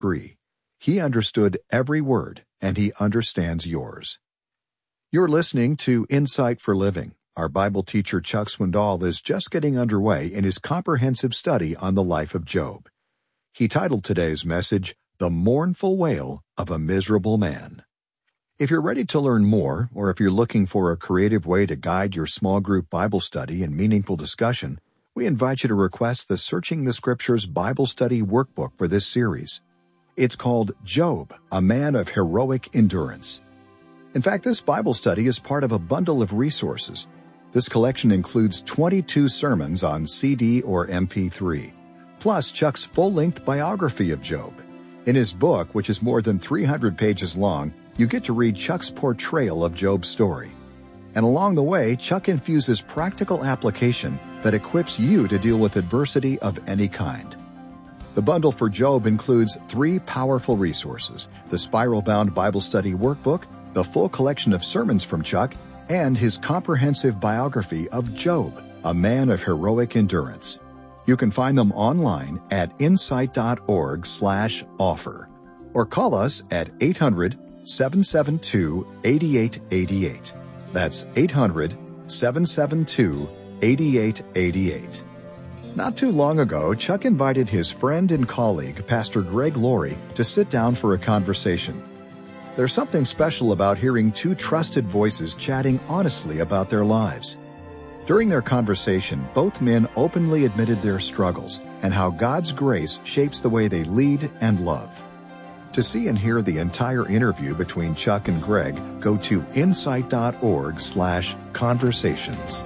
agree. He understood every word, and he understands yours. You're listening to Insight for Living. Our Bible teacher Chuck Swindoll is just getting underway in his comprehensive study on the life of Job. He titled today's message, The Mournful Wail of a Miserable Man. If you're ready to learn more, or if you're looking for a creative way to guide your small group Bible study and meaningful discussion, we invite you to request the Searching the Scriptures Bible Study Workbook for this series. It's called Job, a Man of Heroic Endurance. In fact, this Bible study is part of a bundle of resources. This collection includes 22 sermons on CD or MP3, plus Chuck's full-length biography of Job. In his book, which is more than 300 pages long, you get to read Chuck's portrayal of Job's story. And along the way, Chuck infuses practical application that equips you to deal with adversity of any kind. The bundle for Job includes 3 powerful resources: the Spiral-Bound Bible Study Workbook, the full collection of sermons from Chuck, and his comprehensive biography of Job, a man of heroic endurance. You can find them online at insight.org/offer or call us at 800-772-8888. That's 800-772-8888. Not too long ago, Chuck invited his friend and colleague, Pastor Greg Laurie, to sit down for a conversation. There's something special about hearing 2 trusted voices chatting honestly about their lives. During their conversation, both men openly admitted their struggles and how God's grace shapes the way they lead and love. To see and hear the entire interview between Chuck and Greg, go to insight.org/conversations.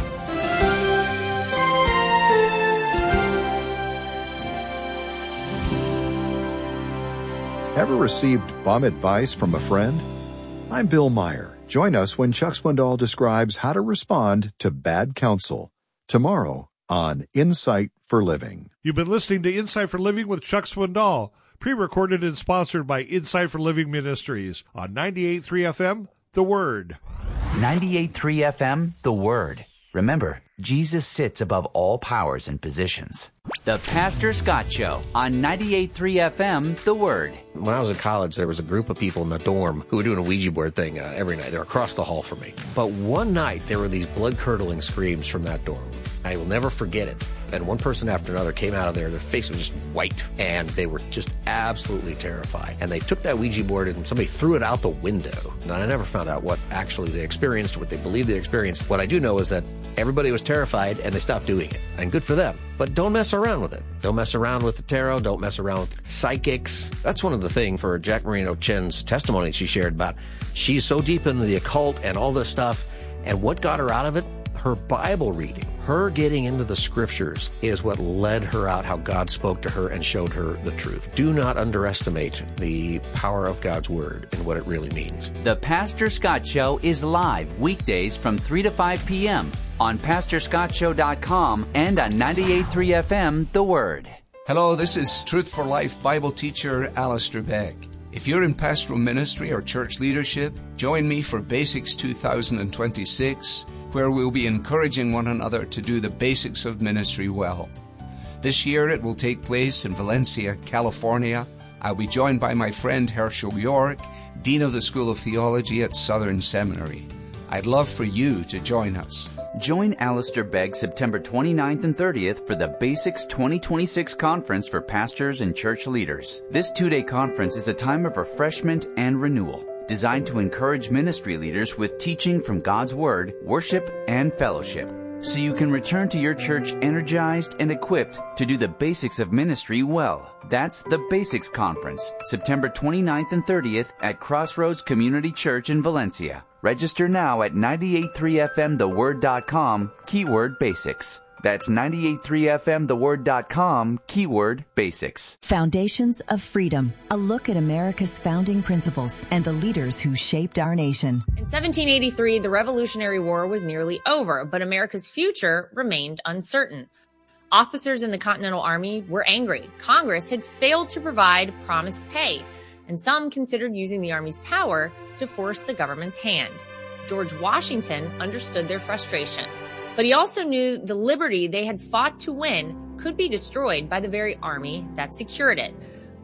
Ever received bum advice from a friend? I'm Bill Meyer. Join us when Chuck Swindoll describes how to respond to bad counsel tomorrow on Insight for Living. You've been listening to Insight for Living with Chuck Swindoll, pre-recorded and sponsored by Insight for Living Ministries on 98.3 FM, The Word. 98.3 FM, The Word. Remember, Jesus sits above all powers and positions. The Pastor Scott Show on 98.3 FM, The Word. When I was in college, there was a group of people in the dorm who were doing a Ouija board thing every night. They were across the hall from me. But one night, there were these blood-curdling screams from that dorm. I will never forget it. And one person after another came out of there. Their face was just white, and they were just absolutely terrified. And they took that Ouija board and somebody threw it out the window. And I never found out what actually they experienced, what they believed they experienced. What I do know is that everybody was terrified, and they stopped doing it. And good for them. But don't mess around with it. Don't mess around with the tarot. Don't mess around with psychics. That's one of the things for Jack Marino Chen's testimony she shared about. She's so deep into the occult and all this stuff. And what got her out of it? Her Bible reading. Her getting into the scriptures is what led her out, how God spoke to her and showed her the truth. Do not underestimate the power of God's Word and what it really means. The Pastor Scott Show is live weekdays from 3 to 5 p.m. on PastorScottShow.com and on 98.3 FM, The Word. Hello, this is Truth for Life Bible teacher Alistair Begg. If you're in pastoral ministry or church leadership, join me for Basics 2026, where we'll be encouraging one another to do the basics of ministry well. This year it will take place in Valencia, California. I'll be joined by my friend Herschel York, Dean of the School of Theology at Southern Seminary. I'd love for you to join us. Join Alistair Begg September 29th and 30th for the Basics 2026 Conference for Pastors and Church Leaders. This 2-day conference is a time of refreshment and renewal, designed to encourage ministry leaders with teaching from God's Word, worship, and fellowship, so you can return to your church energized and equipped to do the basics of ministry well. That's the Basics Conference, September 29th and 30th at Crossroads Community Church in Valencia. Register now at 983fmtheword.com, keyword basics. That's 983fmtheword.com, keyword basics. Foundations of Freedom, a look at America's founding principles and the leaders who shaped our nation. In 1783, the Revolutionary War was nearly over, but America's future remained uncertain. Officers in the Continental Army were angry. Congress had failed to provide promised pay, and some considered using the Army's power to force the government's hand. George Washington understood their frustration, but he also knew the liberty they had fought to win could be destroyed by the very army that secured it.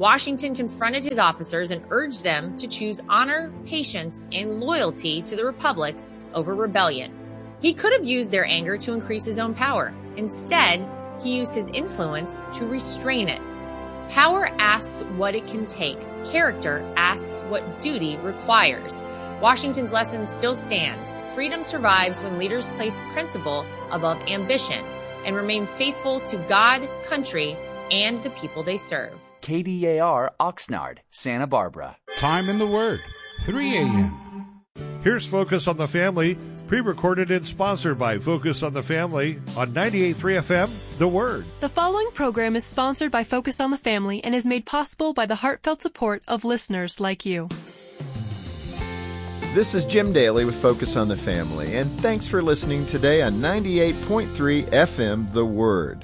Washington confronted his officers and urged them to choose honor, patience, and loyalty to the Republic over rebellion. He could have used their anger to increase his own power. Instead, he used his influence to restrain it. Power asks what it can take. Character asks what duty requires. Washington's lesson still stands. Freedom survives when leaders place principle above ambition and remain faithful to God, country, and the people they serve. KDAR Oxnard, Santa Barbara. Time in the Word, 3 a.m. Here's Focus on the Family, pre-recorded and sponsored by Focus on the Family on 98.3 FM, The Word. The following program is sponsored by Focus on the Family and is made possible by the heartfelt support of listeners like you. This is Jim Daly with Focus on the Family, and thanks for listening today on 98.3 FM, The Word.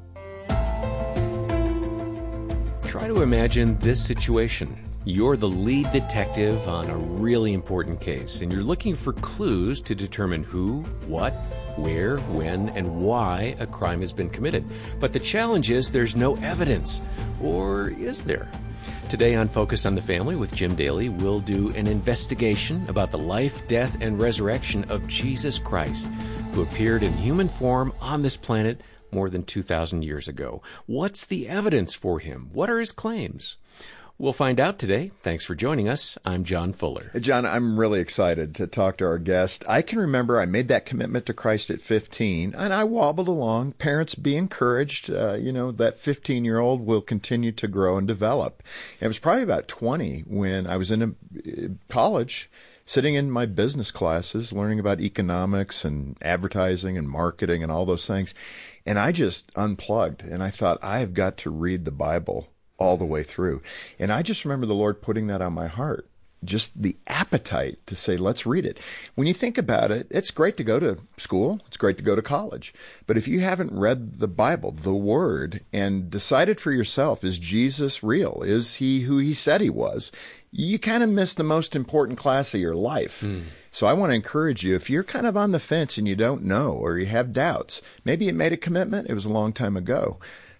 Try to imagine this situation. You're the lead detective on a really important case, and you're looking for clues to determine who, what, where, when, and why a crime has been committed. But the challenge is there's no evidence. Or is there? Today on Focus on the Family with Jim Daly, we'll do an investigation about the life, death, and resurrection of Jesus Christ, who appeared in human form on this planet more than 2,000 years ago. What's the evidence for him? What are his claims? We'll find out today. Thanks for joining us. I'm John Fuller. John, I'm really excited to talk to our guest. I can remember I made that commitment to Christ at 15, and I wobbled along. Parents, be encouraged. That 15-year-old will continue to grow and develop. And it was probably about 20 when I was in college, sitting in my business classes, learning about economics and advertising and marketing and all those things. And I just unplugged, and I thought, I have got to read the Bible all the way through. And I just remember the Lord putting that on my heart, just the appetite to say, let's read it. When you think about it, it's great to go to school. It's great to go to college. But if you haven't read the Bible, the Word, and decided for yourself, is Jesus real? Is he who he said he was? You kind of miss the most important class of your life. So I want to encourage you, if you're kind of on the fence and you don't know or you have doubts, maybe you made a commitment, it was a long time ago.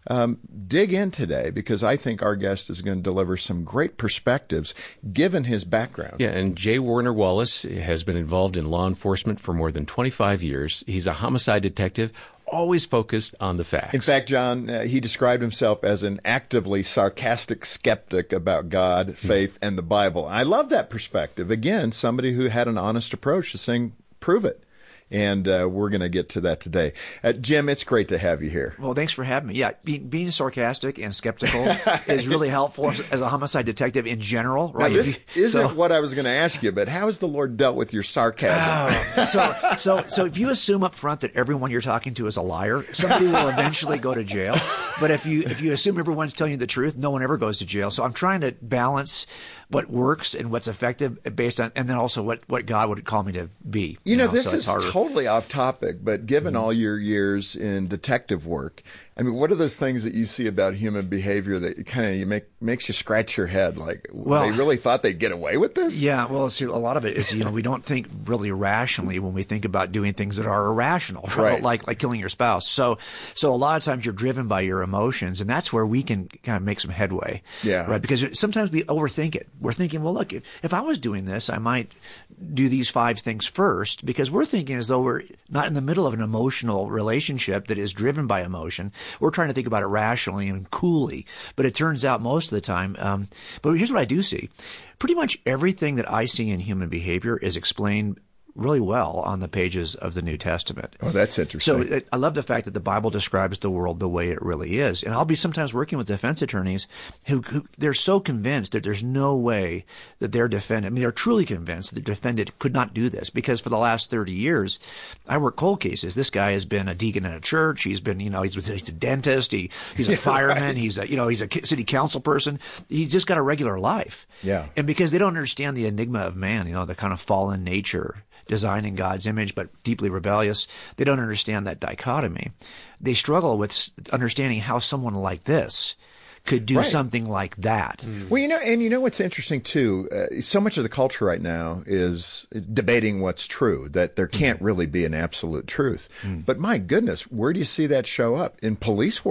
Dig in today, because I think our guest is going to deliver some great perspectives given his background. Yeah, and J. Warner Wallace has been involved in law enforcement for more than 25 years. He's a homicide detective, always focused on the facts. In fact, John, he described himself as an actively sarcastic skeptic about God, faith, and the Bible. I love that perspective. Again, somebody who had an honest approach to saying, prove it. And we're going to get to that today. Jim, it's great to have you here. Well, thanks for having me. Yeah, being sarcastic and skeptical is really helpful as a homicide detective in general, right? Now, this isn't what I was going to ask you, but how has the Lord dealt with your sarcasm? So if you assume up front that everyone you're talking to is a liar, somebody will eventually go to jail. But if you assume everyone's telling you the truth, no one ever goes to jail. So I'm trying to balance what works and what's effective based on, and then also what God would call me to be. This is totally off topic, but given all your years in detective work, I mean, what are those things that you see about human behavior that kind of makes you scratch your head? Like, they really thought they'd get away with this? Yeah, well, see, a lot of it is, we don't think really rationally when we think about doing things that are irrational, right? Like killing your spouse. So a lot of times you're driven by your emotions, and that's where we can kind of make some headway. Yeah. Right? Because sometimes we overthink it. We're thinking, well, look, if I was doing this, I might do these 5 things first, because we're thinking as though we're not in the middle of an emotional relationship that is driven by emotion. We're trying to think about it rationally and coolly, but it turns out most of the time. But here's what I do see. Pretty much everything that I see in human behavior is explained really well on the pages of the New Testament. Oh, that's interesting. So I love the fact that the Bible describes the world the way it really is. And I'll be sometimes working with defense attorneys who they're so convinced that there's no way that their defendant, they're truly convinced that the defendant could not do this, because for the last 30 years, I work cold cases. This guy has been a deacon in a church. He's been, he's a dentist. He's a fireman. Right. He's a city council person. He's just got a regular life. Yeah. And because they don't understand the enigma of man, the kind of fallen nature, designed in God's image, but deeply rebellious. They don't understand that dichotomy. They struggle with understanding how someone like this could do something like that. Well, and what's interesting too, so much of the culture right now is debating what's true, that there can't really be an absolute truth. But my goodness, where do you see that show up? In police work.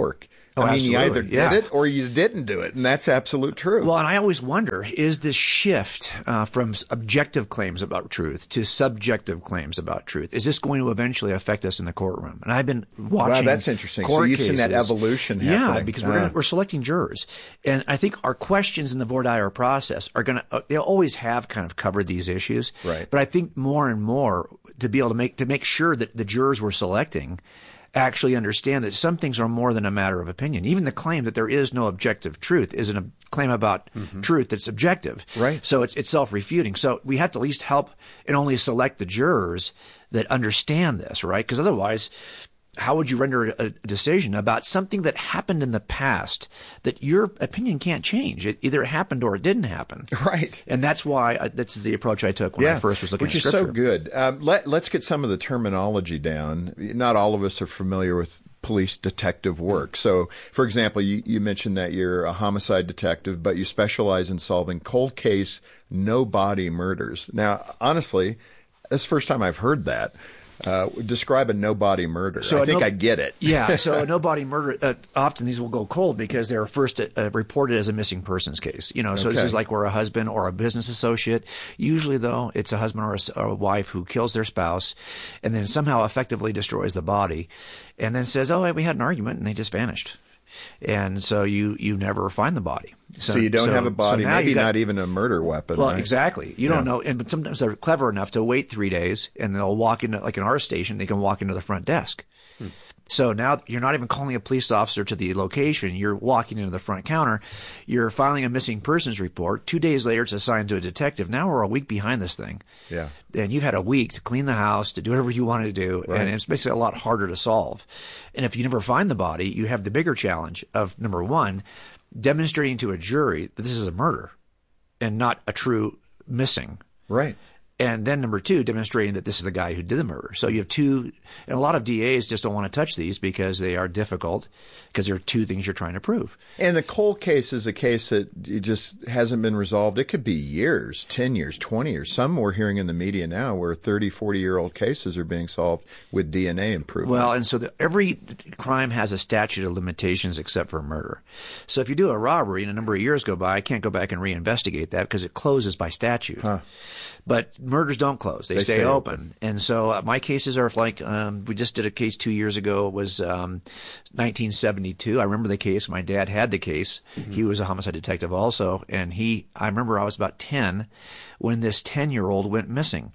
Oh, I mean, you either absolutely. did it or you didn't do it, and that's absolute truth. Well, and I always wonder, is this shift from objective claims about truth to subjective claims about truth, is this going to eventually affect us in the courtroom? And I've been watching. Wow, that's interesting. Court So you've seen cases. that evolution happening. Yeah, because we're selecting jurors, and I think our questions in the voir dire process are going to. They always have kind of covered these issues, right? But I think more and more to be able to make sure that the jurors we're selecting actually understand that some things are more than a matter of opinion. Even the claim that there is no objective truth is a claim about truth that's objective. Right. So it's self-refuting. So we have to at least help and only select the jurors that understand this, right? Because otherwise, how would you render a decision about something that happened in the past that your opinion can't change? It either happened or it didn't happen. Right. And that's why that's the approach I took when I first was looking at Scripture. Which is so good. Let's get some of the terminology down. Not all of us are familiar with police detective work. So, for example, you mentioned that you're a homicide detective, but you specialize in solving cold case, no body murders. Now, honestly, that's the first time I've heard that. Describe a no-body murder. So I think I get it. Yeah, so a no-body murder, often these will go cold because they're first reported as a missing persons case. So this is like where a husband or a business associate, usually though, it's a husband or a wife who kills their spouse and then somehow effectively destroys the body and then says, oh, we had an argument, and they just vanished. And so you never find the body. So you don't have a body, maybe not even a murder weapon. Well, right? Exactly. You don't know. But sometimes they're clever enough to wait 3 days, and they'll walk into, like in our station, they can walk into the front desk. So now you're not even calling a police officer to the location. You're walking into the front counter. You're filing a missing persons report. 2 days later, it's assigned to a detective. Now we're a week behind this thing. Yeah. And you've had a week to clean the house, to do whatever you want to do. Right. And it's basically a lot harder to solve. And if you never find the body, you have the bigger challenge of, number one, demonstrating to a jury that this is a murder and not a true missing. Right. And then number two, demonstrating that this is the guy who did the murder. So you have two, and a lot of DAs just don't want to touch these because they are difficult, because there are two things you're trying to prove. And the cold case is a case that it just hasn't been resolved. It could be years, 10 years, 20 years. Some we're hearing in the media now where 30, 40-year-old cases are being solved with DNA improvement. Well, and so every crime has a statute of limitations except for murder. So if you do a robbery and a number of years go by, I can't go back and reinvestigate that because it closes by statute. But murders don't close. They stay open. And so my cases are like, we just did a case 2 years ago. It was 1972. I remember the case. My dad had the case. Mm-hmm. He was a homicide detective also. And I remember I was about 10 when this 10-year-old went missing.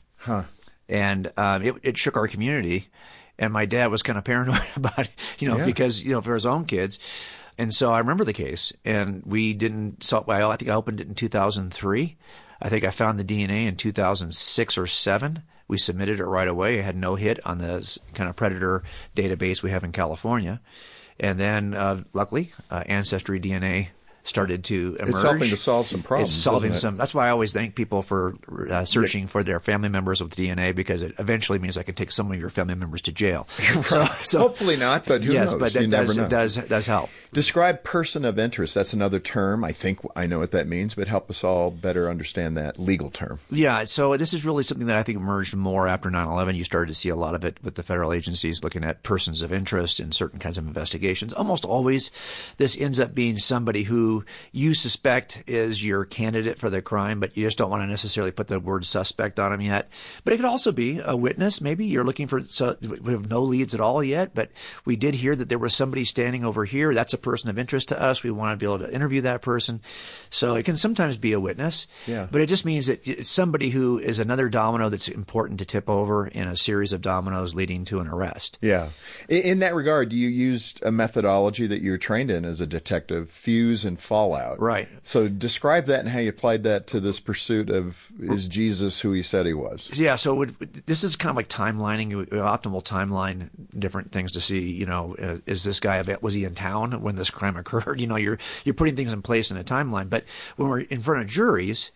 And it shook our community. And my dad was kind of paranoid about it, because, for his own kids. And so I remember the case. And we didn't solve. I think I opened it in 2003. I think I found the DNA in 2006 or 7. We submitted it right away. It had no hit on the kind of predator database we have in California. And then, luckily, Ancestry DNA started to emerge. It's helping to solve some problems. It's solving some. That's why I always thank people for searching for their family members with DNA, because it eventually means I can take some of your family members to jail. Right. So hopefully not, but who knows? Yes, but that does help. Describe person of interest. That's another term. I think I know what that means, but help us all better understand that legal term. Yeah, so this is really something that I think emerged more after 9/11. You started to see a lot of it with the federal agencies looking at persons of interest in certain kinds of investigations. Almost always this ends up being somebody who you suspect is your candidate for the crime, but you just don't want to necessarily put the word suspect on him yet. But it could also be a witness. Maybe you're looking for, so we have no leads at all yet, but we did hear that there was somebody standing over here. That's a person of interest to us. We want to be able to interview that person. So it can sometimes be a witness, but it just means that it's somebody who is another domino that's important to tip over in a series of dominoes leading to an arrest. Yeah. In that regard, you used a methodology that you were trained in as a detective, fuse and fallout. Right. So describe that and how you applied that to this pursuit of, is Jesus who he said he was? Yeah, so this is kind of like timelining, optimal timeline, different things to see, is this guy, was he in town when this crime occurred? You're putting things in place in a timeline. But when we're in front of juries,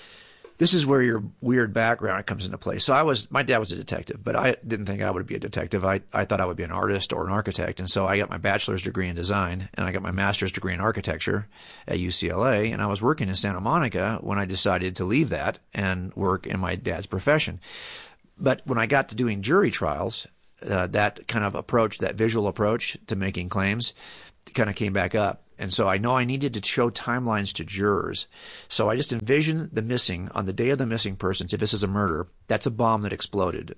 this is where your weird background comes into play. So my dad was a detective, but I didn't think I would be a detective. I thought I would be an artist or an architect. And so I got my bachelor's degree in design and I got my master's degree in architecture at UCLA. And I was working in Santa Monica when I decided to leave that and work in my dad's profession. But when I got to doing jury trials, that kind of approach, that visual approach to making claims, kind of came back up. And so I know I needed to show timelines to jurors. So I just envisioned the missing on the day of the missing persons. If this is a murder, that's a bomb that exploded.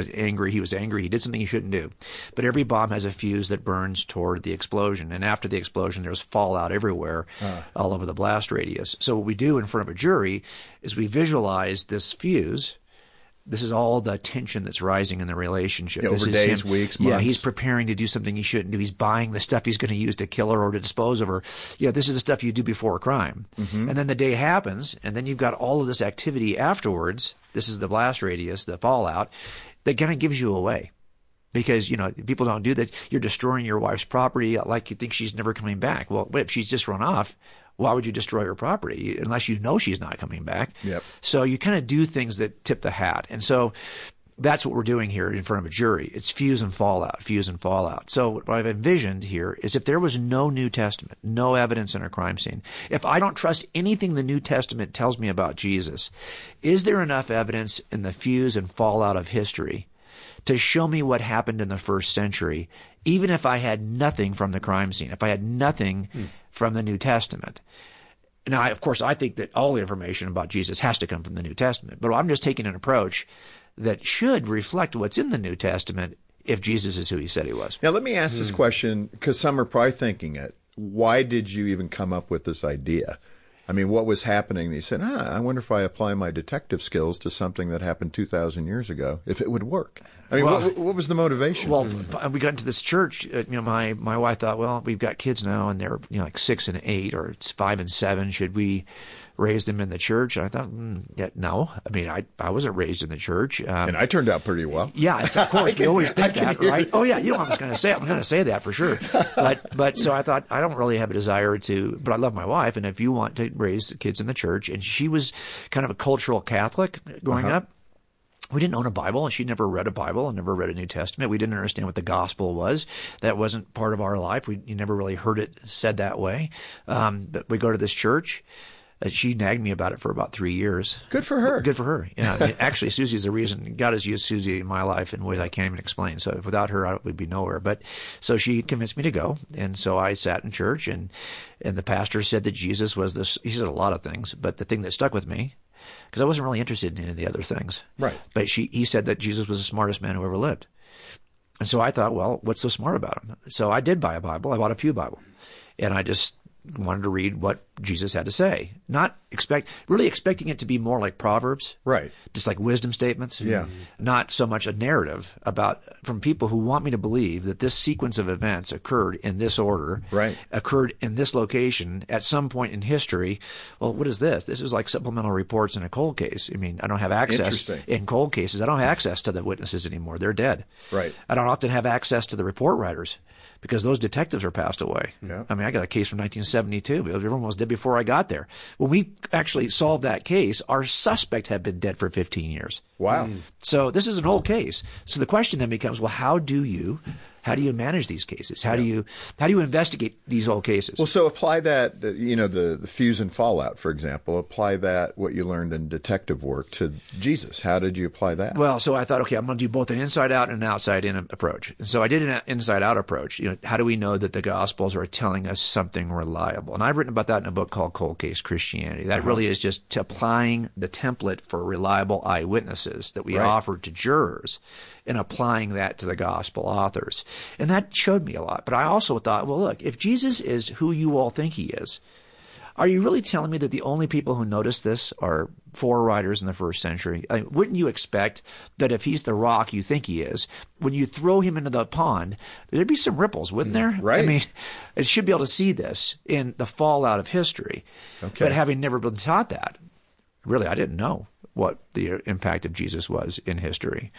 He was angry. He did something he shouldn't do. But every bomb has a fuse that burns toward the explosion. And after the explosion, there's fallout everywhere, all over the blast radius. So what we do in front of a jury is we visualize this fuse. This is all the tension that's rising in the relationship. Over days, weeks, months. Yeah, he's preparing to do something he shouldn't do. He's buying the stuff he's going to use to kill her or to dispose of her. This is the stuff you do before a crime. Mm-hmm. And then the day happens, and then you've got all of this activity afterwards. This is the blast radius, the fallout, that kind of gives you away. Because, people don't do that. You're destroying your wife's property like you think she's never coming back. Well, if she's just run off, why would you destroy her property unless you know she's not coming back? Yep. So you kind of do things that tip the hat. And so that's what we're doing here in front of a jury. It's fuse and fallout, fuse and fallout. So what I've envisioned here is if there was no New Testament, no evidence in a crime scene, if I don't trust anything the New Testament tells me about Jesus, is there enough evidence in the fuse and fallout of history to show me what happened in the first century, even if I had nothing from the crime scene, if I had nothing from the New Testament? Now, of course, I think that all the information about Jesus has to come from the New Testament, but I'm just taking an approach that should reflect what's in the New Testament if Jesus is who he said he was. Now, let me ask this question, because some are probably thinking it. Why did you even come up with this idea? I mean, what was happening? You said, I wonder if I apply my detective skills to something that happened 2,000 years ago, if it would work. I mean, what was the motivation? Well, we got into this church. My wife thought, well, we've got kids now, and they're like 6 and 8, or it's 5 and 7. Should we raise them in the church? And I thought, no. I mean, I wasn't raised in the church. And I turned out pretty well. Yeah, of course. We always think that, right? Oh, yeah. You know what I was going to say. I'm going to say that for sure. But so I thought, I don't really have a desire to, but I love my wife. And if you want to raise kids in the church, and she was kind of a cultural Catholic growing up. We didn't own a Bible, and she'd never read a Bible and never read a New Testament. We didn't understand what the gospel was. That wasn't part of our life. You never really heard it said that way. But we go to this church. She nagged me about it for about 3 years. Good for her. Good for her. Yeah. Actually, Susie's the reason. God has used Susie in my life in ways I can't even explain. So without her, I would be nowhere. But so she convinced me to go. And so I sat in church, and the pastor said that Jesus was this. He said a lot of things, but the thing that stuck with me, because I wasn't really interested in any of the other things. Right. But he said that Jesus was the smartest man who ever lived. And so I thought, well, what's so smart about him? So I did buy a Bible. I bought a Pew Bible. And I just wanted to read what Jesus had to say. Not really expecting it to be more like Proverbs. Right. Just like wisdom statements. Yeah. Not so much a narrative from people who want me to believe that this sequence of events occurred in this order. Right. Occurred in this location at some point in history. Well, what is this? This is like supplemental reports in a cold case. I mean, I don't have access in cold cases. I don't have access to the witnesses anymore. They're dead. Right. I don't often have access to the report writers, because those detectives are passed away. Yeah. I mean, I got a case from 1972. Everyone was dead before I got there. When we actually solved that case, our suspect had been dead for 15 years. Wow. So this is an old case. So the question then becomes, well, how do you manage these cases? How do you investigate these old cases? Well, so apply that, the fuse and fallout, for example. Apply that, what you learned in detective work, to Jesus. How did you apply that? Well, so I thought, okay, I'm going to do both an inside-out and an outside-in approach. And so I did an inside-out approach. How do we know that the Gospels are telling us something reliable? And I've written about that in a book called Cold Case Christianity. That really is just applying the template for reliable eyewitnesses that we offer to jurors and applying that to the Gospel authors. And that showed me a lot. But I also thought, well, look, if Jesus is who you all think he is, are you really telling me that the only people who noticed this are 4 writers in the first century? I mean, wouldn't you expect that if he's the rock you think he is, when you throw him into the pond, there'd be some ripples, wouldn't there? Right. I mean, it should be able to see this in the fallout of history. Okay. But having never been taught that, really, I didn't know what the impact of Jesus was in history.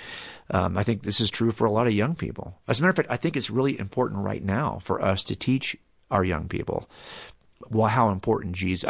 I think this is true for a lot of young people. As a matter of fact, I think it's really important right now for us to teach our young people how important Jesus.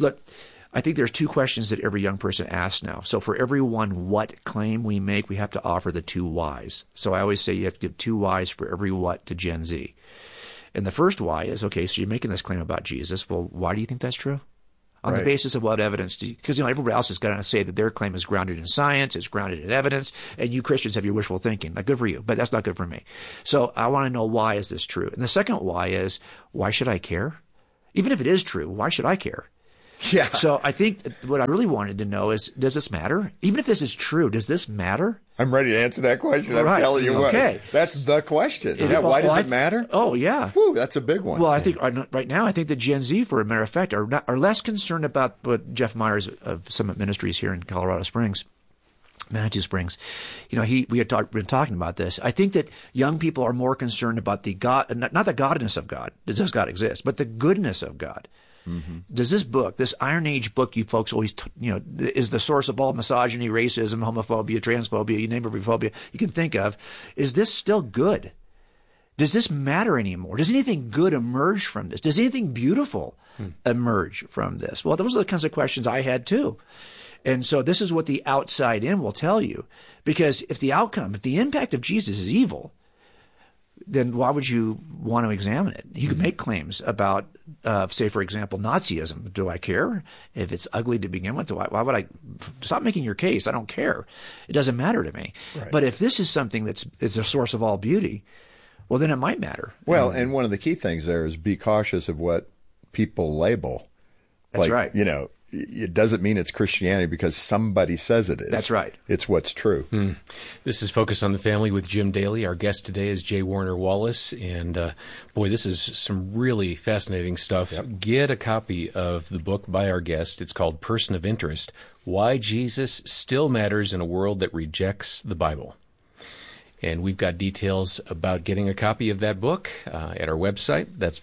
I think there's 2 questions that every young person asks now. So for every one what claim we make, we have to offer the 2 whys. So I always say you have to give 2 whys for every what to Gen Z. And the first why is, okay, so you're making this claim about Jesus. Well, why do you think that's true? On the basis of what evidence do you, because everybody else is going to say that their claim is grounded in science, it's grounded in evidence, and you Christians have your wishful thinking. Like, good for you, but that's not good for me. So I want to know, why is this true? And the second why is, why should I care? Even if it is true, why should I care? Yeah. So I think what I really wanted to know is, does this matter? Even if this is true, does this matter? I'm ready to answer that question. I'm telling you what. That's the question. Why does it matter? Oh, yeah. Whew, that's a big one. Well, I think right now, I think the Gen Z, for a matter of fact, are less concerned about what Jeff Myers of Summit Ministries here in Colorado Springs, Manitou Springs, we had been talking about this. I think that young people are more concerned about the God, not the godness of God. Does God exist? But the goodness of God. Mm-hmm. Does this book, this Iron Age book you folks always, is the source of all misogyny, racism, homophobia, transphobia, you name every phobia you can think of, is this still good? Does this matter anymore? Does anything good emerge from this? Does anything beautiful emerge from this? Well, those are the kinds of questions I had too. And so this is what the outside in will tell you. Because if the impact of Jesus is evil, then why would you want to examine it? You could make claims about, say, for example, Nazism. Do I care? If it's ugly to begin with, why would I? Stop making your case. I don't care. It doesn't matter to me. Right. But if this is something is a source of all beauty, well, then it might matter. Well, and one of the key things there is be cautious of what people label. That's right. It doesn't mean it's Christianity because somebody says it is. That's right. It's what's true. This is Focus on the Family with Jim Daly. Our guest today is J. Warner Wallace. And boy, this is some really fascinating stuff. Yep. Get a copy of the book by our guest. It's called Person of Interest: Why Jesus Still Matters in a World That Rejects the Bible. And we've got details about getting a copy of that book at our website. That's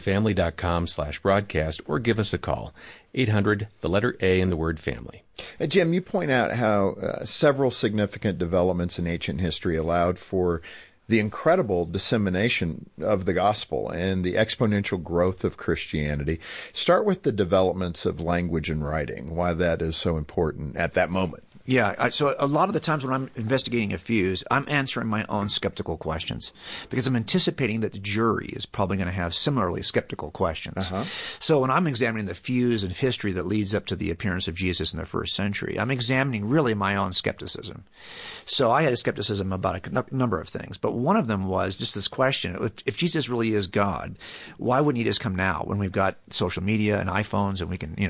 focusonthefamily.com/broadcast, or give us a call. 800, the letter A and the word family. Jim, you point out how several significant developments in ancient history allowed for the incredible dissemination of the gospel and the exponential growth of Christianity. Start with the developments of language and writing, why that is so important at that moment. Yeah, so a lot of the times when I'm investigating a fuse, I'm answering my own skeptical questions because I'm anticipating that the jury is probably going to have similarly skeptical questions. Uh-huh. So when I'm examining the fuse and history that leads up to the appearance of Jesus in the first century, I'm examining really my own skepticism. So I had a skepticism about a number of things, but one of them was just this question: if Jesus really is God, why wouldn't he just come now when we've got social media and iPhones and we can,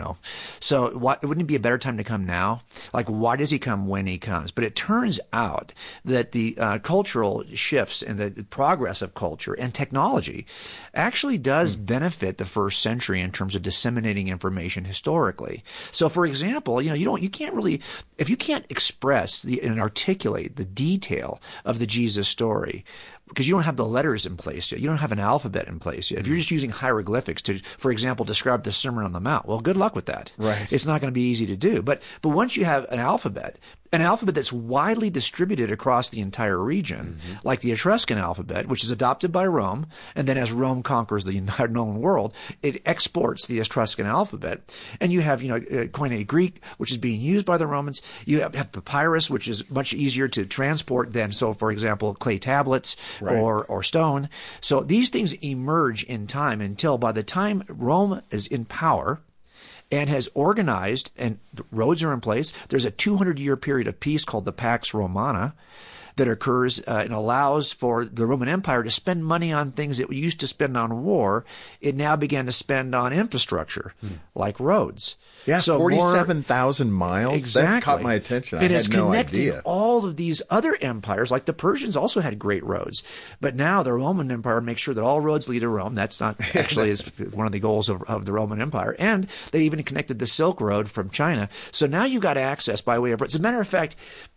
So wouldn't it be a better time to come now? Like, why does he come when he comes? But it turns out that the cultural shifts and the progress of culture and technology actually does benefit the first century in terms of disseminating information historically. So, for example, you can't really, if you can't express and articulate the detail of the Jesus story, because you don't have the letters in place yet. You don't have an alphabet in place yet. If you're just using hieroglyphics to, for example, describe the Sermon on the Mount, well, good luck with that. Right. It's not going to be easy to do. But once you have an alphabet that's widely distributed across the entire region, like the Etruscan alphabet, which is adopted by Rome, and then as Rome conquers the entire known world, it exports the Etruscan alphabet. And you have, Koine Greek, which is being used by the Romans. You have papyrus, which is much easier to transport than, so for example, clay tablets. Right. Or stone. So these things emerge in time until by the time Rome is in power and has organized and roads are in place, there's a 200-year period of peace called the Pax Romana that occurs and allows for the Roman Empire to spend money on things it used to spend on war. It now began to spend on infrastructure, like roads. Yeah, so 47,000 miles. Exactly. That caught my attention. It has connected all of these other empires, like the Persians also had great roads. But now the Roman Empire makes sure that all roads lead to Rome. That's not actually is one of the goals of the Roman Empire. And they even connected the Silk Road from China. So now you've got access by way of, as a matter of fact,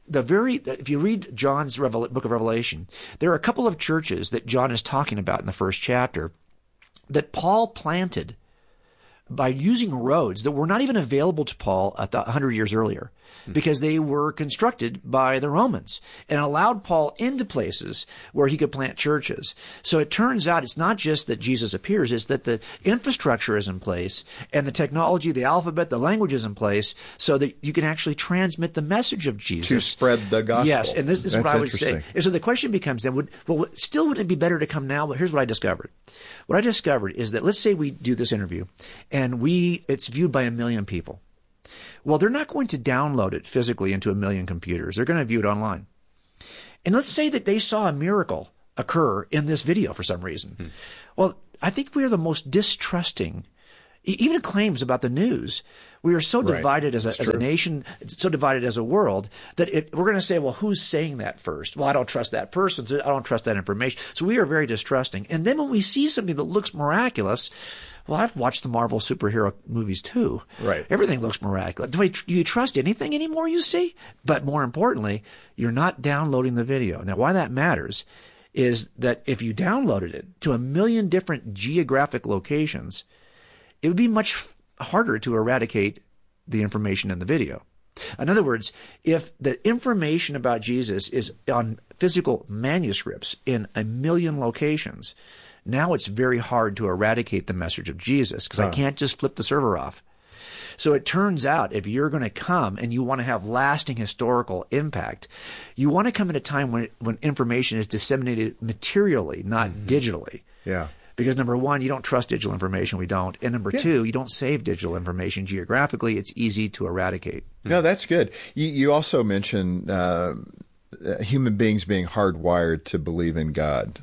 if you read John's book of Revelation, there are a couple of churches that John is talking about in the first chapter that Paul planted by using roads that were not even available to Paul 100 years earlier, because they were constructed by the Romans and allowed Paul into places where he could plant churches. So it turns out it's not just that Jesus appears, it's that the infrastructure is in place and the technology, the alphabet, the language is in place so that you can actually transmit the message of Jesus. To spread the gospel. Yes, and this is what I would say. And so the question becomes then, wouldn't it be better to come now? But here's what I discovered. What I discovered is that, let's say we do this interview and and it's viewed by 1 million people. Well, they're not going to download it physically into 1 million computers. They're going to view it online. And let's say that they saw a miracle occur in this video for some reason. Well, I think we are the most distrusting, even claims about the news. We are so divided as a nation, so divided as a world, that we're going to say, well, who's saying that first? Well, I don't trust that person, so I don't trust that information. So we are very distrusting. And then when we see something that looks miraculous, well, I've watched the Marvel superhero movies too. Right. Everything looks miraculous. Do you trust anything anymore, you see? But more importantly, you're not downloading the video. Now, why that matters is that if you downloaded it to 1 million different geographic locations, it would be much harder to eradicate the information in the video. In other words, if the information about Jesus is on physical manuscripts in 1 million locations, now it's very hard to eradicate the message of Jesus because I can't just flip the server off. So it turns out if you're going to come and you want to have lasting historical impact, you want to come at a time when information is disseminated materially, not digitally. Yeah. Because number one, you don't trust digital information. We don't. And number two, you don't save digital information geographically. It's easy to eradicate. No, that's good. You also mentioned human beings being hardwired to believe in God.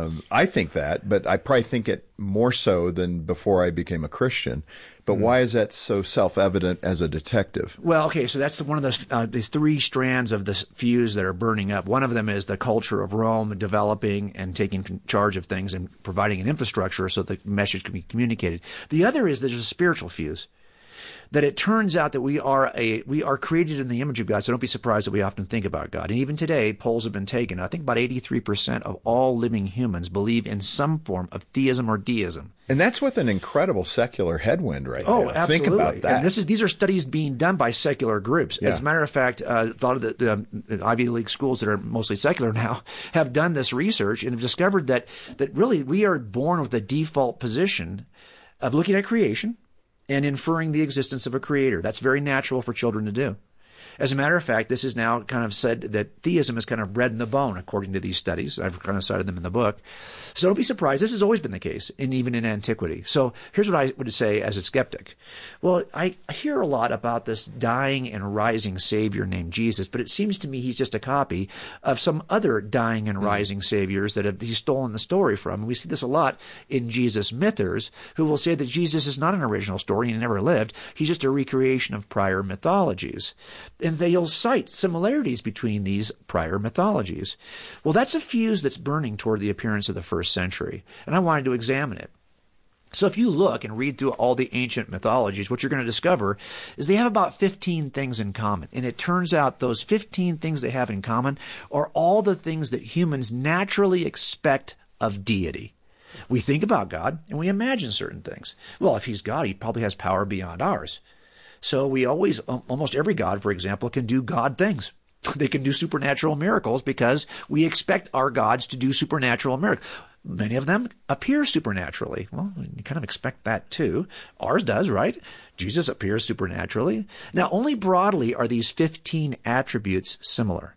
I think that, but I probably think it more so than before I became a Christian. But why is that so self-evident as a detective? Well, okay, so that's one of these three strands of the fuse that are burning up. One of them is the culture of Rome developing and taking charge of things and providing an infrastructure so the message can be communicated. The other is there's a spiritual fuse. That it turns out that we are created in the image of God, so don't be surprised that we often think about God. And even today, polls have been taken. I think about 83% of all living humans believe in some form of theism or deism. And that's with an incredible secular headwind right now. Oh, absolutely. Think about that. And these are studies being done by secular groups. Yeah. As a matter of fact, a lot of the Ivy League schools that are mostly secular now have done this research and have discovered that really we are born with the default position of looking at creation and inferring the existence of a creator. That's very natural for children to do. As a matter of fact, this is now kind of said that theism is kind of bred in the bone, according to these studies. I've kind of cited them in the book. So don't be surprised. This has always been the case, and even in antiquity. So here's what I would say as a skeptic. Well, I hear a lot about this dying and rising Savior named Jesus, but it seems to me he's just a copy of some other dying and rising saviors that he's stolen the story from. And we see this a lot in Jesus mythers, who will say that Jesus is not an original story and he never lived. He's just a recreation of prior mythologies. And they'll cite similarities between these prior mythologies. Well, that's a fuse that's burning toward the appearance of the first century, and I wanted to examine it. So if you look and read through all the ancient mythologies, what you're going to discover is they have about 15 things in common. And it turns out those 15 things they have in common are all the things that humans naturally expect of deity. We think about God and we imagine certain things. Well, if he's God, he probably has power beyond ours. So we always, almost every God, for example, can do God things. They can do supernatural miracles because we expect our gods to do supernatural miracles. Many of them appear supernaturally. Well, you kind of expect that too. Ours does, right? Jesus appears supernaturally. Now, only broadly are these 15 attributes similar.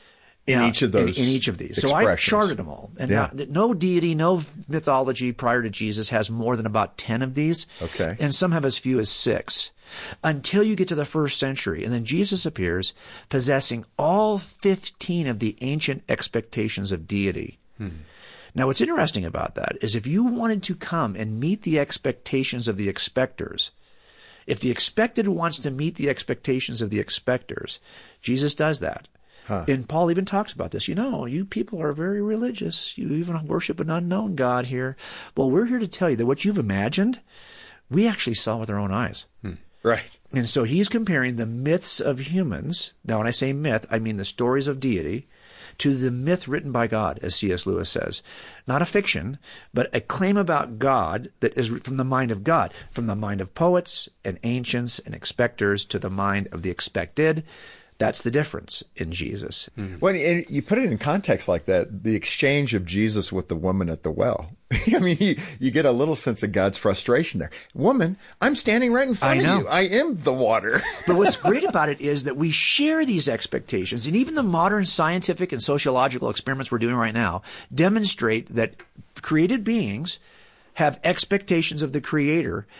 In each of those. In each of these. So I've charted them all. And now, no deity, no mythology prior to Jesus has more than about 10 of these. Okay. And some have as few as 6. Until you get to the first century. And then Jesus appears possessing all 15 of the ancient expectations of deity. Now, what's interesting about that is if you wanted to come and meet the expectations of the expectors, if the expected wants to meet the expectations of the expectors, Jesus does that. And Paul even talks about this. You know, you people are very religious. You even worship an unknown God here. Well, we're here to tell you that what you've imagined, we actually saw with our own eyes. Right. And so he's comparing the myths of humans. Now, when I say myth, I mean the stories of deity, to the myth written by God, as C.S. Lewis says. Not a fiction, but a claim about God that is from the mind of God, from the mind of poets and ancients and expectors to the mind of the expected. That's the difference in Jesus. When you put it in context like that, the exchange of Jesus with the woman at the well, I mean, you get a little sense of God's frustration there. Woman, I'm standing right in front of you. I am the water. But what's great about it is that we share these expectations. And even the modern scientific and sociological experiments we're doing right now demonstrate that created beings have expectations of the Creator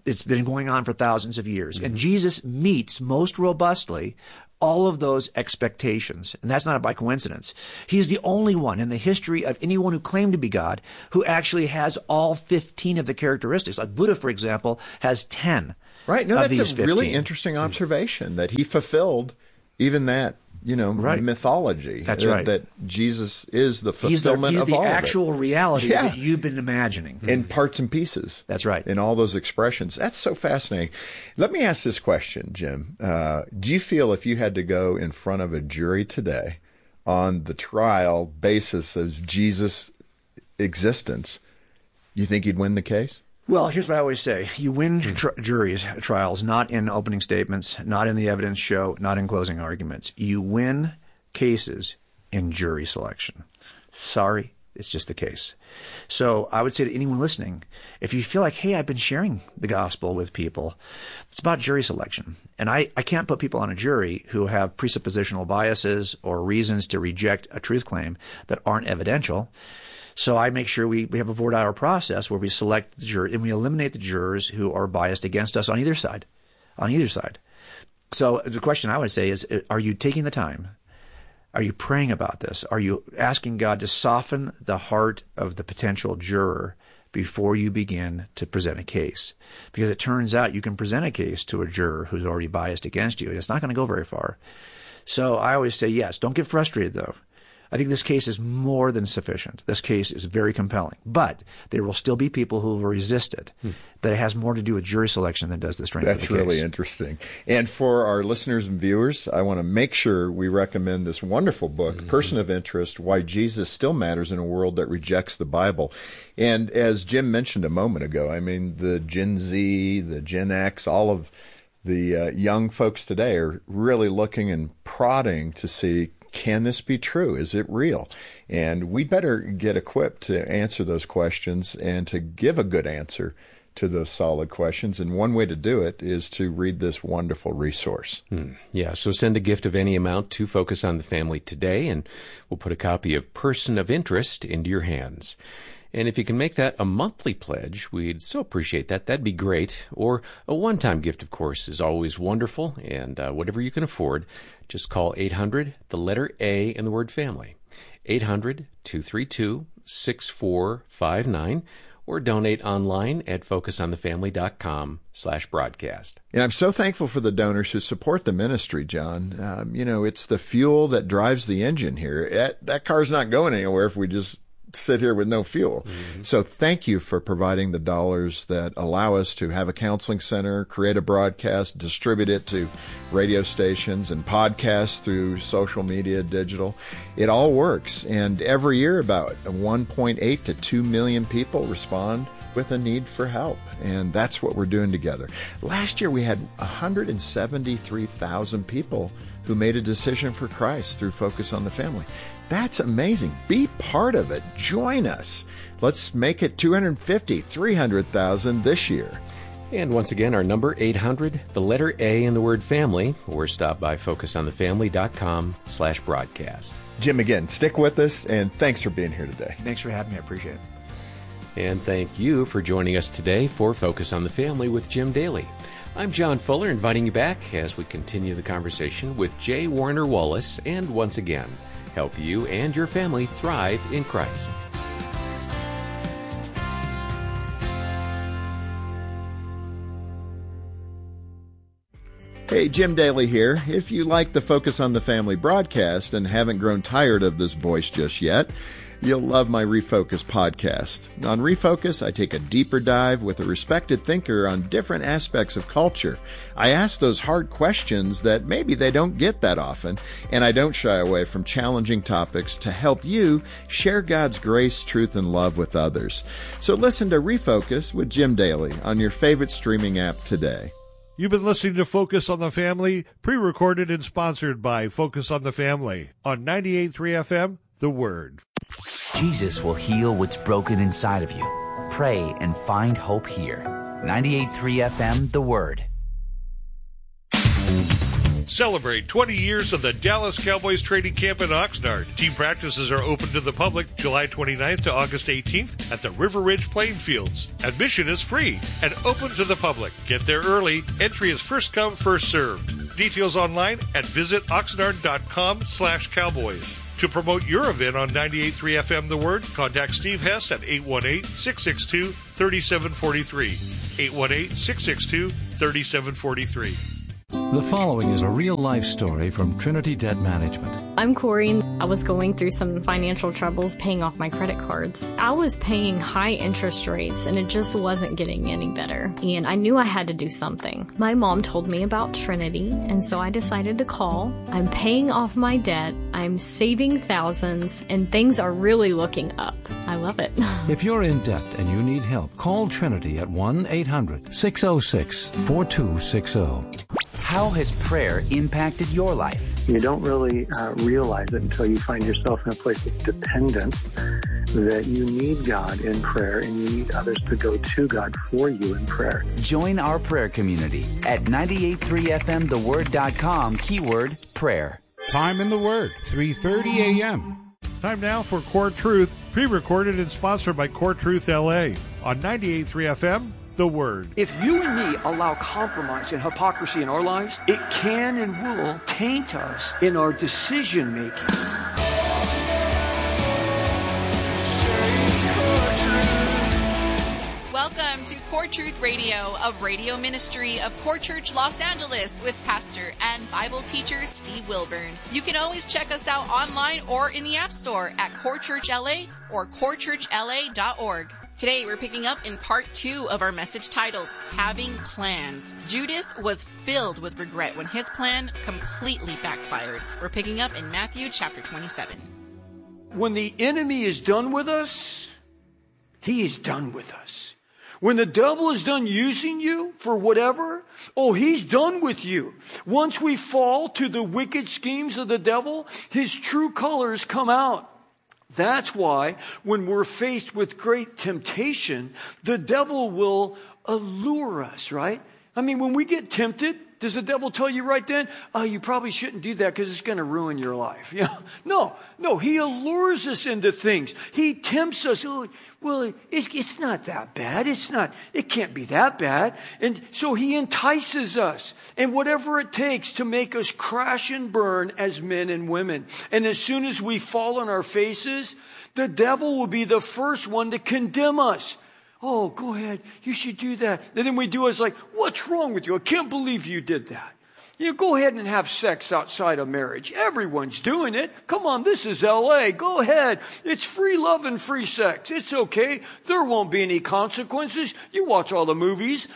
It's been going on for thousands of years. And Jesus meets most robustly all of those expectations. And that's not by coincidence. He's the only one in the history of anyone who claimed to be God who actually has all 15 of the characteristics. Like Buddha, for example, has 10. Right. No, of that's these a 15. really interesting observation that he fulfilled even that, mythology. That's right. That Jesus is the fulfillment he's of all the actual reality Yeah. that you've been imagining. In parts and pieces. That's right. In all those expressions. That's so fascinating. Let me ask this question, Jim. Do you feel if you had to go in front of a jury today on the trial basis of Jesus' existence, you think you'd win the case? Well, here's what I always say. You win trials not in opening statements, not in the evidence show, not in closing arguments. You win cases in jury selection. Sorry, it's just the case. So I would say to anyone listening, if you feel like, hey, I've been sharing the gospel with people, it's about jury selection. And I can't put people on a jury who have presuppositional biases or reasons to reject a truth claim that aren't evidential. So I make sure we have a voir dire process where we select the jury and we eliminate the jurors who are biased against us on either side. So the question I would say is, are you taking the time? Are you praying about this? Are you asking God to soften the heart of the potential juror before you begin to present a case? Because it turns out you can present a case to a juror who's already biased against you, and it's not going to go very far. So I always say yes. Don't get frustrated, though. I think this case is more than sufficient. This case is very compelling. But there will still be people who will resist it. But it has more to do with jury selection than does the strength of the case. That's really interesting. And for our listeners and viewers, I want to make sure we recommend this wonderful book, Person of Interest, Why Jesus Still Matters in a World That Rejects the Bible. And as Jim mentioned a moment ago, I mean, the Gen Z, the Gen X, all of the young folks today are really looking and prodding to see, can this be true? Is it real? And we better get equipped to answer those questions and to give a good answer to those solid questions. And one way to do it is to read this wonderful resource. Yeah, so send a gift of any amount to Focus on the Family today, and we'll put a copy of Person of Interest into your hands. And if you can make that a monthly pledge, we'd so appreciate that. That'd be great. Or a one-time gift, of course, is always wonderful. And whatever you can afford, just call 800, the letter A, and the word family. 800-232-6459. Or donate online at focusonthefamily.com/broadcast. And I'm so thankful for the donors who support the ministry, John. It's the fuel that drives the engine here. That car's not going anywhere if we just sit here with no fuel. So thank you for providing the dollars that allow us to have a counseling center, create a broadcast, distribute it to radio stations and podcasts through social media, digital. It all works. And every year about 1.8 to 2 million people respond with a need for help. And that's what we're doing together. Last year we had 173,000 people who made a decision for Christ through Focus on the Family. That's amazing. Be part of it. Join us. Let's make it 250, 300,000 this year. And once again, our number, 800, the letter A and the word family, or stop by focusonthefamily.com/broadcast. Jim, again, stick with us, and thanks for being here today. Thanks for having me. I appreciate it. And thank you for joining us today for Focus on the Family with Jim Daly. I'm John Fuller, inviting you back as we continue the conversation with J. Warner Wallace, and once again, help you and your family thrive in Christ. Hey, Jim Daly here. If you like the Focus on the Family broadcast and haven't grown tired of this voice just yet, you'll love my Refocus podcast. On Refocus, I take a deeper dive with a respected thinker on different aspects of culture. I ask those hard questions that maybe they don't get that often, and I don't shy away from challenging topics to help you share God's grace, truth, and love with others. So listen to Refocus with Jim Daly on your favorite streaming app today. You've been listening to Focus on the Family, pre-recorded and sponsored by Focus on the Family on 98.3 FM, The Word. Jesus will heal what's broken inside of you. Pray and find hope here. 98.3 FM, The Word. Celebrate 20 years of the Dallas Cowboys training camp in Oxnard. Team practices are open to the public July 29th to August 18th at the River Ridge playing fields. Admission is free and open to the public. Get there early. Entry is first come, first served. Details online at visitoxnard.com/cowboys. To promote your event on 98.3 FM The Word, contact Steve Hess at 818-662-3743. 818-662-3743. The following is a real-life story from Trinity Debt Management. I'm Corey. I was going through some financial troubles paying off my credit cards. I was paying high interest rates and it just wasn't getting any better. And I knew I had to do something. My mom told me about Trinity, and so I decided to call. I'm paying off my debt. I'm saving thousands, and things are really looking up. I love it. If you're in debt and you need help, call Trinity at 1-800-606-4260. How has prayer impacted your life? You don't really realize it until you find yourself in a place of dependence, that you need God in prayer and you need others to go to God for you in prayer. Join our prayer community at 98.3fmtheword.com, keyword prayer. Time in the Word, 3:30 a.m. Time now for Core Truth, pre-recorded and sponsored by Core Truth LA on 98.3 FM, The Word. If you and me allow compromise and hypocrisy in our lives, it can and will taint us in our decision making. Welcome to Core Truth Radio, a radio ministry of Core Church Los Angeles with pastor and Bible teacher Steve Wilburn. You can always check us out online or in the App Store at Core Church LA or corechurchla.org. Today we're picking up in part 2 of our message titled, Having Plans. Judas was filled with regret when his plan completely backfired. We're picking up in Matthew chapter 27. When the enemy is done with us, he is done with us. When the devil is done using you for whatever, he's done with you. Once we fall to the wicked schemes of the devil, his true colors come out. That's why when we're faced with great temptation, the devil will allure us, right? I mean, when we get tempted, does the devil tell you right then, you probably shouldn't do that because it's going to ruin your life? No, he allures us into things. He tempts us. Well, it's not that bad. It can't be that bad. And so he entices us, and whatever it takes to make us crash and burn as men and women. And as soon as we fall on our faces, the devil will be the first one to condemn us. Oh, go ahead. You should do that. And then we do it. It's like, what's wrong with you? I can't believe you did that. Go ahead and have sex outside of marriage. Everyone's doing it. Come on, this is LA. Go ahead. It's free love and free sex. It's okay. There won't be any consequences. You watch all the movies.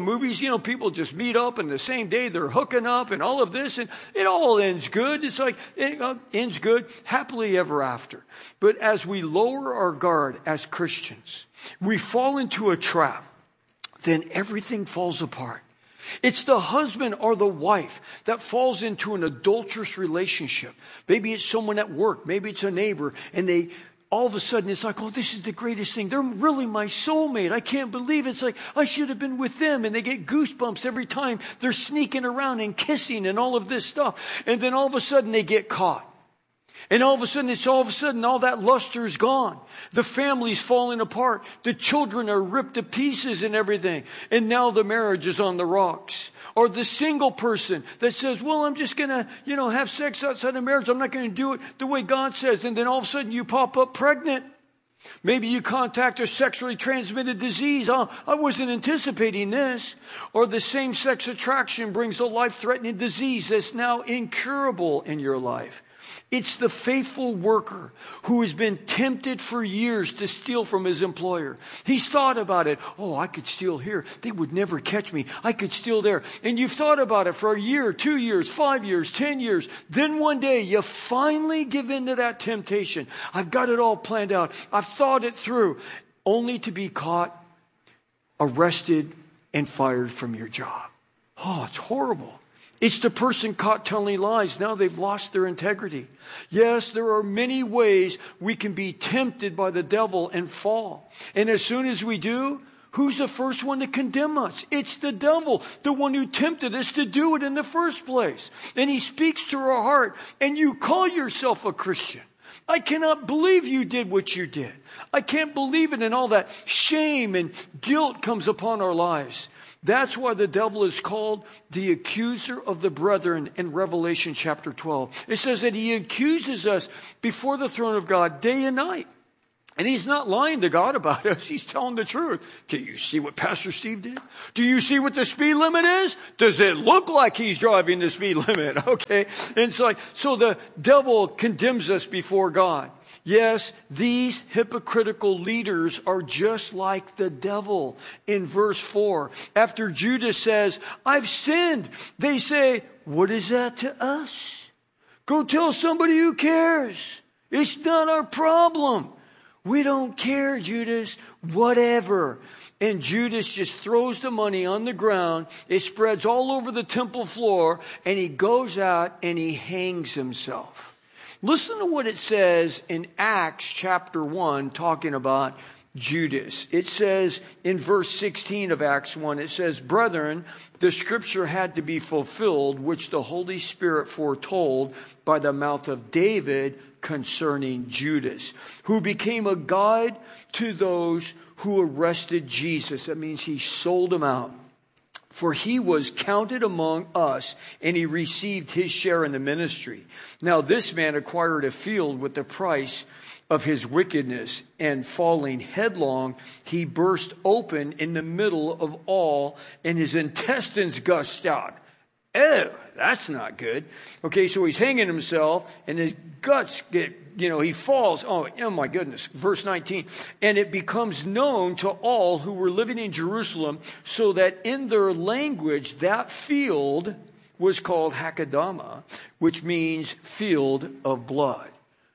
People just meet up and the same day they're hooking up and all of this, and it all ends good. It's like, it ends good, happily ever after. But as we lower our guard as Christians, we fall into a trap, then everything falls apart. It's the husband or the wife that falls into an adulterous relationship. Maybe it's someone at work. Maybe it's a neighbor. And all of a sudden it's like, this is the greatest thing. They're really my soulmate. I can't believe it. It's like, I should have been with them. And they get goosebumps every time they're sneaking around and kissing and all of this stuff. And then all of a sudden they get caught. And all of a sudden all that luster is gone. The family's falling apart. The children are ripped to pieces and everything. And now the marriage is on the rocks. Or the single person that says, I'm just going to, have sex outside of marriage. I'm not going to do it the way God says. And then all of a sudden you pop up pregnant. Maybe you contact a sexually transmitted disease. I wasn't anticipating this. Or the same-sex attraction brings a life-threatening disease that's now incurable in your life. It's the faithful worker who has been tempted for years to steal from his employer. He's thought about it. I could steal here. They would never catch me. I could steal there. And you've thought about it for a year, 2 years, 5 years, 10 years. Then one day you finally give in to that temptation. I've got it all planned out. I've thought it through. Only to be caught, arrested, and fired from your job. It's horrible. It's the person caught telling lies. Now they've lost their integrity. Yes, there are many ways we can be tempted by the devil and fall. And as soon as we do, Who's the first one to condemn us? It's the devil, the one who tempted us to do it in the first place. And he speaks to our heart, and you call yourself a Christian. I cannot believe you did what you did. I can't believe it, and all that shame and guilt comes upon our lives. That's why the devil is called the accuser of the brethren in Revelation chapter 12. It says that he accuses us before the throne of God day and night. And he's not lying to God about us. He's telling the truth. Do you see what Pastor Steve did? Do you see what the speed limit is? Does it look like he's driving the speed limit? Okay. And so the devil condemns us before God. Yes, these hypocritical leaders are just like the devil. In verse 4, after Judas says, I've sinned, they say, what is that to us? Go tell somebody who cares. It's not our problem. We don't care, Judas. Whatever. And Judas just throws the money on the ground. It spreads all over the temple floor. And he goes out and he hangs himself. Listen to what it says in Acts chapter 1 talking about Judas. It says in verse 16 of Acts 1, it says, Brethren, the scripture had to be fulfilled, which the Holy Spirit foretold by the mouth of David concerning Judas, who became a guide to those who arrested Jesus. That means he sold him out. For he was counted among us, and he received his share in the ministry. Now this man acquired a field with the price of his wickedness, and falling headlong, he burst open in the middle of all, and his intestines gushed out. Oh, that's not good. Okay, so he's hanging himself, and his guts get, he falls. Oh my goodness. Verse 19. And it becomes known to all who were living in Jerusalem, so that in their language, that field was called Hakeldama, which means field of blood.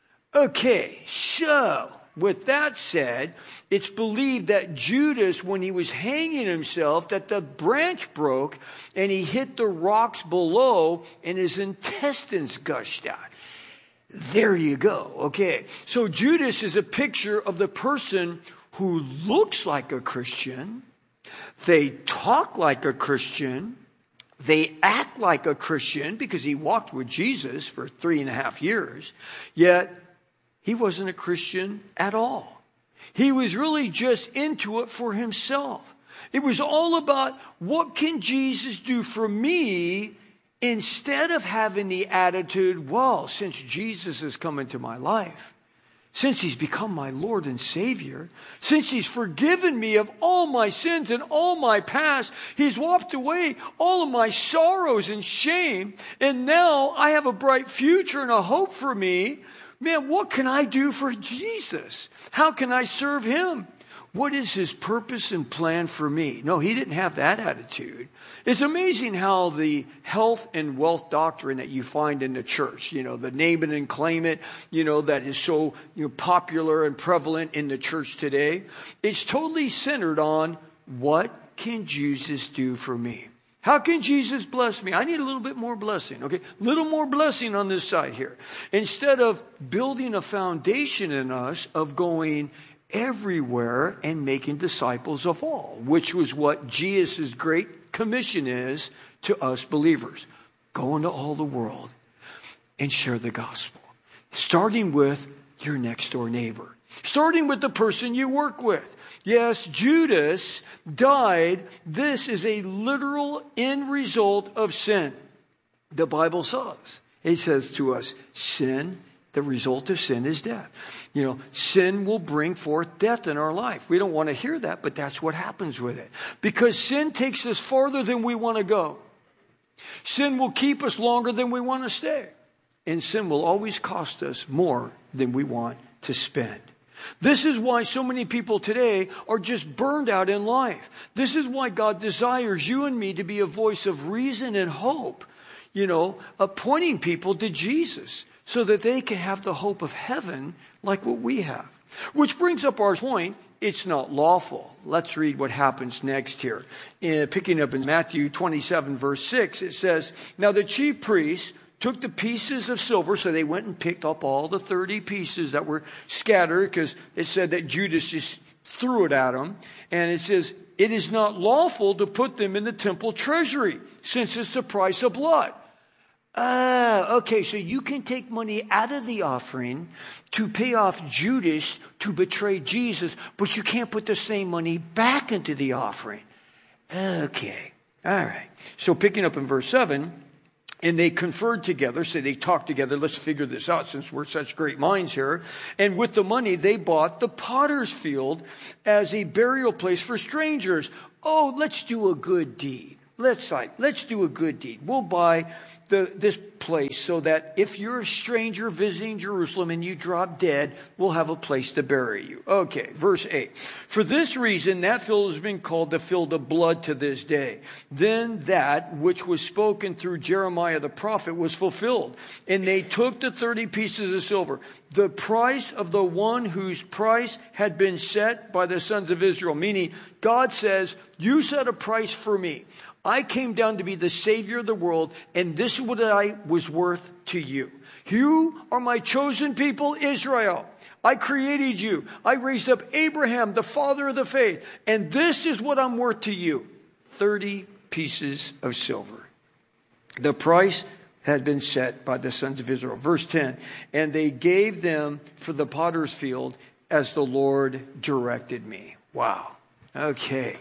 Okay, so with that said, it's believed that Judas, when he was hanging himself, that the branch broke and he hit the rocks below and his intestines gushed out. There you go. Okay, so Judas is a picture of the person who looks like a Christian. They talk like a Christian. They act like a Christian because he walked with Jesus for 3.5 years. Yet, he wasn't a Christian at all. He was really just into it for himself. It was all about, what can Jesus do for me, instead of having the attitude, well, since Jesus has come into my life, since he's become my Lord and Savior, since he's forgiven me of all my sins and all my past, he's wiped away all of my sorrows and shame, and now I have a bright future and a hope for me. Man, what can I do for Jesus? How can I serve him? What is his purpose and plan for me? No, he didn't have that attitude. It's amazing how the health and wealth doctrine that you find in the church, the name it and claim it, that is so popular and prevalent in the church today. It's totally centered on, what can Jesus do for me? How can Jesus bless me? I need a little bit more blessing, okay? A little more blessing on this side here. Instead of building a foundation in us of going everywhere and making disciples of all, which was what Jesus' great commission is to us believers. Go into all the world and share the gospel. Starting with your next door neighbor. Starting with the person you work with. Yes, Judas died. This is a literal end result of sin. The Bible says. It says to us, sin, the result of sin is death. Sin will bring forth death in our life. We don't want to hear that, but that's what happens with it. Because sin takes us farther than we want to go. Sin will keep us longer than we want to stay. And sin will always cost us more than we want to spend. This is why so many people today are just burned out in life. This is why God desires you and me to be a voice of reason and hope, pointing people to Jesus so that they can have the hope of heaven like what we have. Which brings up our point, it's not lawful. Let's read what happens next here. Picking up in Matthew 27 verse 6, it says, Now the chief priests took the pieces of silver, so they went and picked up all the 30 pieces that were scattered, because it said that Judas just threw it at them. And it says, it is not lawful to put them in the temple treasury, since it's the price of blood. Okay, so you can take money out of the offering to pay off Judas to betray Jesus, but you can't put the same money back into the offering. Okay, all right. So picking up in verse 7, and they conferred together, so they talked together, let's figure this out since we're such great minds here. And with the money, they bought the potter's field as a burial place for strangers. Oh, let's do a good deed. Let's do a good deed. We'll buy this place so that if you're a stranger visiting Jerusalem and you drop dead, we'll have a place to bury you. Okay, verse 8. For this reason, that field has been called the field of blood to this day. Then that which was spoken through Jeremiah the prophet was fulfilled. And they took the 30 pieces of silver, the price of the one whose price had been set by the sons of Israel. Meaning, God says, you set a price for me. I came down to be the Savior of the world, and this is what I was worth to you. You are my chosen people, Israel. I created you. I raised up Abraham, the father of the faith, and this is what I'm worth to you. 30 pieces of silver. The price had been set by the sons of Israel. Verse 10, and they gave them for the potter's field as the Lord directed me. Wow. Okay.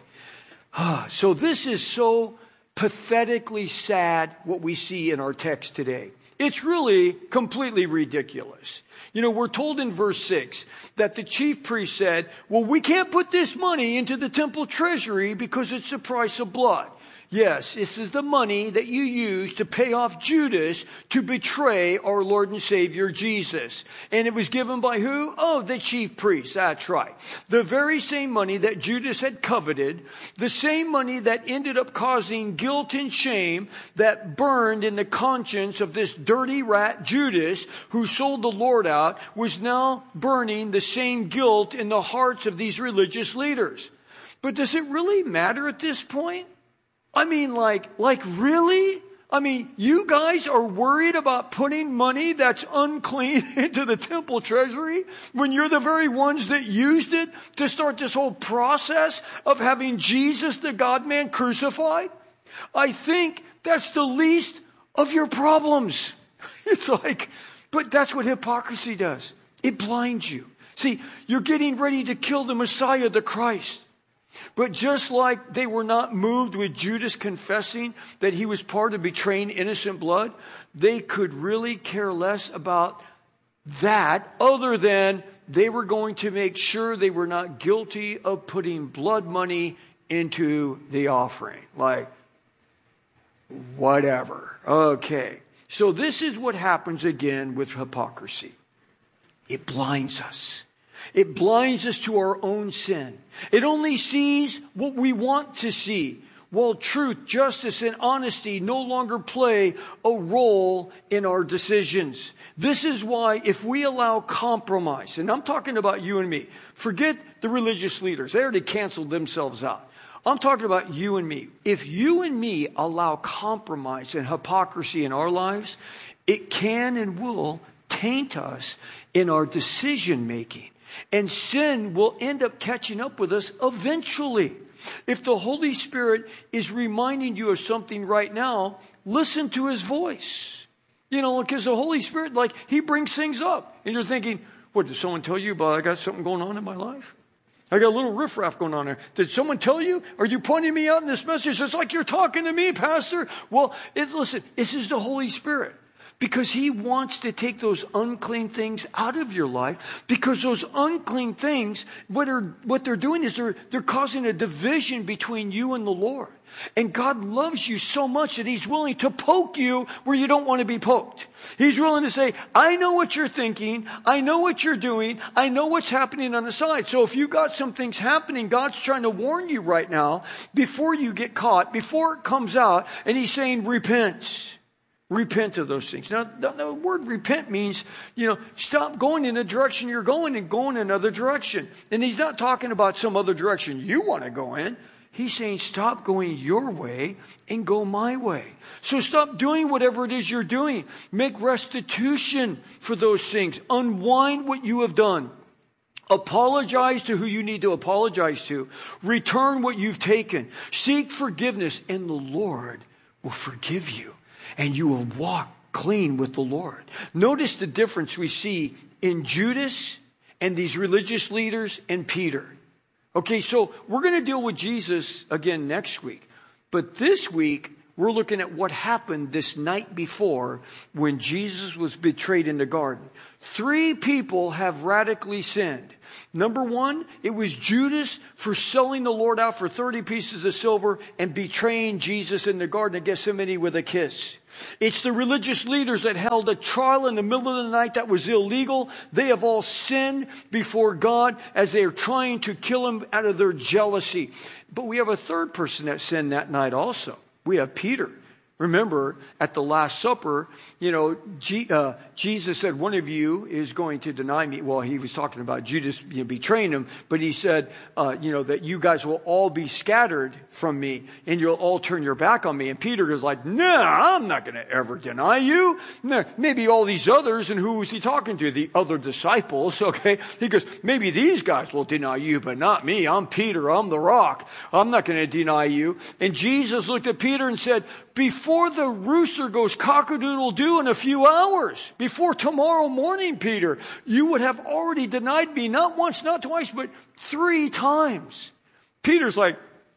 So this is so pathetically sad what we see in our text today. It's really completely ridiculous. You know, we're told in verse 6 that the chief priest said, well, we can't put this money into the temple treasury because it's the price of blood. Yes, this is the money that you use to pay off Judas to betray our Lord and Savior Jesus. And it was given by who? Oh, the chief priest. That's right. The very same money that Judas had coveted, the same money that ended up causing guilt and shame that burned in the conscience of this dirty rat Judas who sold the Lord out, was now burning the same guilt in the hearts of these religious leaders. But does it really matter at this point? I mean, like really? I mean, you guys are worried about putting money that's unclean into the temple treasury when you're the very ones that used it to start this whole process of having Jesus, the God-man, crucified? I think that's the least of your problems. It's like, but that's what hypocrisy does. It blinds you. See, you're getting ready to kill the Messiah, the Christ. But just like they were not moved with Judas confessing that he was part of betraying innocent blood, they could really care less about that other than they were going to make sure they were not guilty of putting blood money into the offering. Like, whatever. Okay. So this is what happens again with hypocrisy. It blinds us. It blinds us to our own sin. It only sees what we want to see, while truth, justice, and honesty no longer play a role in our decisions. This is why if we allow compromise, and I'm talking about you and me, forget the religious leaders. They already canceled themselves out. I'm talking about you and me. If you and me allow compromise and hypocrisy in our lives, it can and will taint us in our decision making. And sin will end up catching up with us eventually. If the Holy Spirit is reminding you of something right now, listen to his voice. You know, because the Holy Spirit, like, he brings things up. And you're thinking, what, did someone tell you about I got something going on in my life? I got a little riffraff going on there. Did someone tell you? Are you pointing me out in this message? It's like you're talking to me, Pastor. Well, listen, this is the Holy Spirit. Because he wants to take those unclean things out of your life. Because those unclean things, what they're doing is they're causing a division between you and the Lord. And God loves you so much that he's willing to poke you where you don't want to be poked. He's willing to say, I know what you're thinking. I know what you're doing. I know what's happening on the side. So if you got some things happening, God's trying to warn you right now before you get caught, before it comes out. And he's saying, repent. Repent of those things. Now, the word repent means, stop going in the direction you're going and go in another direction. And he's not talking about some other direction you want to go in. He's saying stop going your way and go my way. So stop doing whatever it is you're doing. Make restitution for those things. Unwind what you have done. Apologize to who you need to apologize to. Return what you've taken. Seek forgiveness, and the Lord will forgive you, and you will walk clean with the Lord. Notice the difference we see in Judas and these religious leaders and Peter. Okay, so we're going to deal with Jesus again next week. But this week, we're looking at what happened this night before when Jesus was betrayed in the garden. 3 people have radically sinned. Number 1, it was Judas for selling the Lord out for 30 pieces of silver and betraying Jesus in the Garden of Gethsemane with a kiss. It's the religious leaders that held a trial in the middle of the night that was illegal. They have all sinned before God as they are trying to kill him out of their jealousy. But we have a third person that sinned that night also. We have Peter. Remember, at the Last Supper, Jesus said, one of you is going to deny me. Well, he was talking about Judas betraying him, but he said, that you guys will all be scattered from me and you'll all turn your back on me. And Peter was like, no, I'm not going to ever deny you. No, maybe all these others. And who was he talking to? The other disciples, okay? He goes, maybe these guys will deny you, but not me. I'm Peter. I'm the rock. I'm not going to deny you. And Jesus looked at Peter and said, before the rooster goes cock-a-doodle-doo in a few hours, before tomorrow morning, Peter, you would have already denied me, not once, not twice, but 3 times. Peter's like,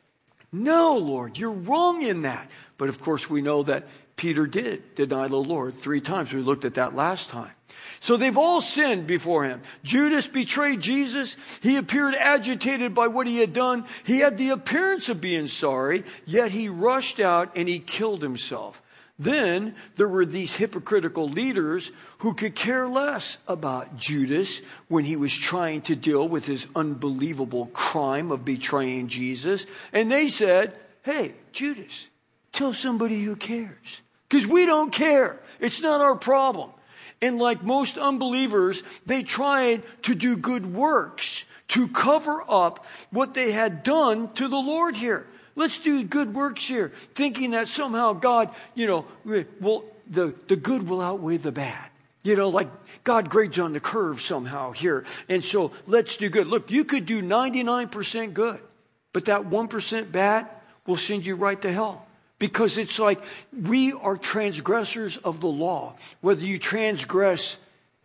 no, Lord, you're wrong in that. But of course, we know that Peter did deny the Lord 3 times. We looked at that last time. So they've all sinned before him. Judas betrayed Jesus. He appeared agitated by what he had done. He had the appearance of being sorry, yet he rushed out and he killed himself. Then there were these hypocritical leaders who could care less about Judas when he was trying to deal with his unbelievable crime of betraying Jesus. And they said, hey, Judas, tell somebody who cares. Because we don't care. It's not our problem. And like most unbelievers, they tried to do good works to cover up what they had done to the Lord here. Let's do good works here, thinking that somehow God, the good will outweigh the bad. Like God grades on the curve somehow here. And so let's do good. Look, you could do 99% good, but that 1% bad will send you right to hell. Because it's like we are transgressors of the law. Whether you transgress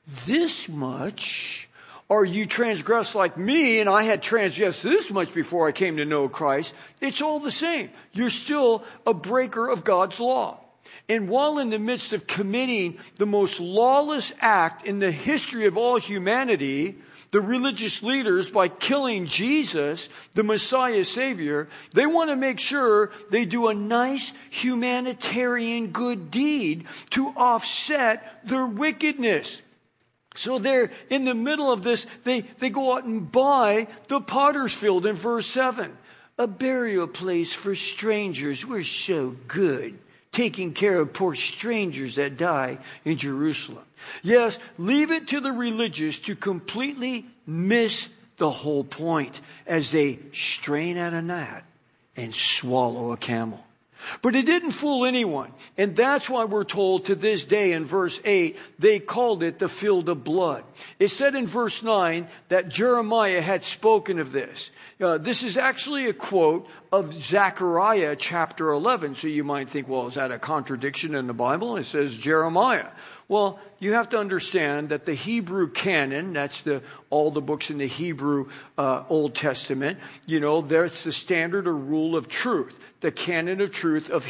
this much or you transgress like me, and I had transgressed this much before I came to know Christ, it's all the same. You're still a breaker of God's law. And while in the midst of committing the most lawless act in the history of all humanity, the religious leaders, by killing Jesus, the Messiah Savior, they want to make sure they do a nice humanitarian good deed to offset their wickedness. So they're in the middle of this, they go out and buy the potter's field in verse 7. A burial place for strangers. We're so good, taking care of poor strangers that die in Jerusalem. Yes, leave it to the religious to completely miss the whole point as they strain at a gnat and swallow a camel. But it didn't fool anyone. And that's why we're told to this day in verse 8, they called it the field of blood. It said in verse 9 that Jeremiah had spoken of this. This is actually a quote of Zechariah chapter 11. So you might think, well, is that a contradiction in the Bible? It says Jeremiah. Well, you have to understand that the Hebrew canon, that's all the books in the Hebrew Old Testament, that's the standard or rule of truth, the canon of truth of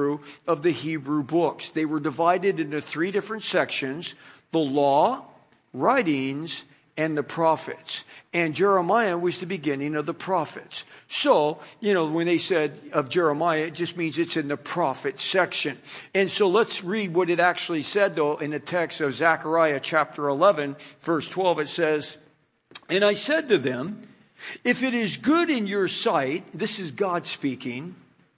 the Hebrew books. They were divided into 3 different sections: the law, writings, and the prophets. And Jeremiah was the beginning of the prophets. So, when they said of Jeremiah, it just means it's in the prophet section. And so let's read what it actually said, though, in the text of Zechariah chapter 11, verse 12. It says, "And I said to them, if it is good in your sight," this is God speaking,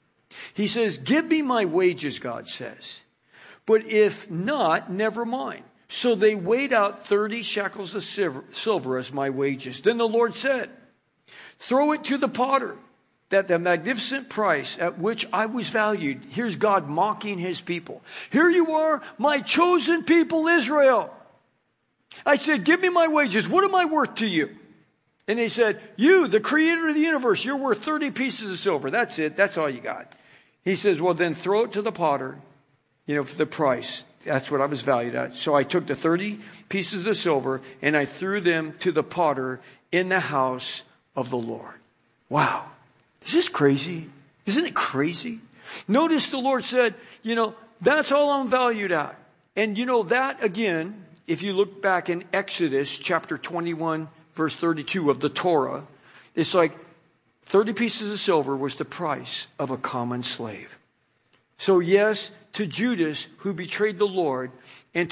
he says, "give me my wages," God says. "But if not, never mind." So they weighed out 30 shekels of silver as my wages. Then the Lord said, "Throw it to the potter, that the magnificent price at which I was valued." Here's God mocking his people. "Here you are, my chosen people, Israel. I said, give me my wages. What am I worth to you? And they said, you, the creator of the universe, you're worth 30 pieces of silver. That's it. That's all you got. He says, well, then throw it to the potter, for the price. That's what I was valued at. So I took the 30 pieces of silver and I threw them to the potter in the house of the Lord. Wow. Is this crazy? Isn't it crazy? Notice the Lord said, that's all I'm valued at. And that again, if you look back in Exodus chapter 21, verse 32 of the Torah, it's like 30 pieces of silver was the price of a common slave. So yes, to Judas, who betrayed the Lord, and